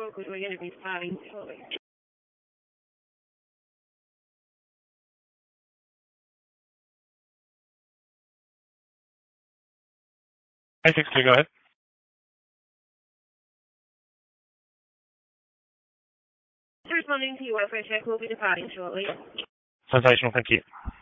you're all good. We're going to be fine shortly. Hi, 62, go ahead. Responding to your welfare check, we'll be fine shortly. Sensational, thank you.